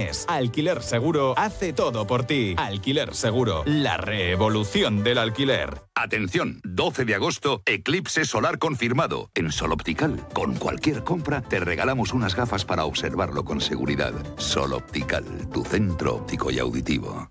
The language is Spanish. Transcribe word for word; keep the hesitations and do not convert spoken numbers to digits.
mes. Alquiler Seguro hace todo por ti. Alquiler Seguro, la revolución del alquiler. Atención, doce de agosto, eclipse solar confirmado. En Sol Optical, con cualquier compra, te regalamos unas gafas para observarlo con seguridad. Sol Optical, tu centro óptico y auditivo.